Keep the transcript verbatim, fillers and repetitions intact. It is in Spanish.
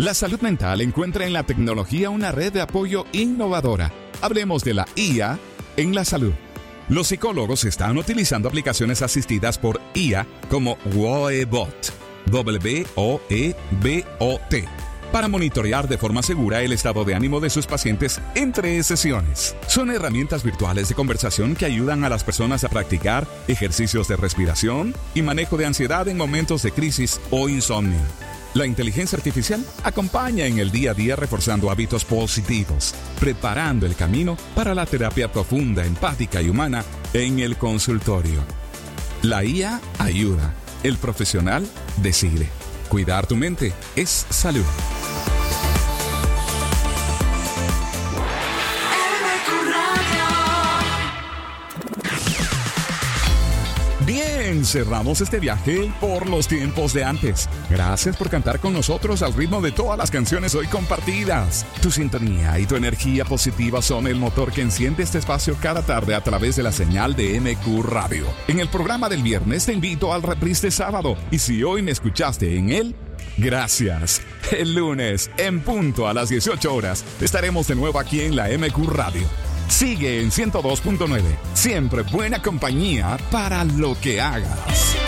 La salud mental encuentra en la tecnología una red de apoyo innovadora. Hablemos de la I A en la salud. Los psicólogos están utilizando aplicaciones asistidas por I A como Woebot, W O E B O T, para monitorear de forma segura el estado de ánimo de sus pacientes entre sesiones. Son herramientas virtuales de conversación que ayudan a las personas a practicar ejercicios de respiración y manejo de ansiedad en momentos de crisis o insomnio. La inteligencia artificial acompaña en el día a día reforzando hábitos positivos, preparando el camino para la terapia profunda, empática y humana en el consultorio. La I A ayuda, el profesional decide. Cuidar tu mente es salud. Bien, cerramos este viaje por los tiempos de antes. Gracias por cantar con nosotros al ritmo de todas las canciones hoy compartidas. Tu sintonía y tu energía positiva son el motor que enciende este espacio cada tarde a través de la señal de M Q Radio. En el programa del viernes te invito al reprise de sábado. Y si hoy me escuchaste en él, gracias. El lunes, en punto a las dieciocho horas, estaremos de nuevo aquí en la M Q Radio. Sigue en ciento dos punto nueve. Siempre buena compañía para lo que hagas.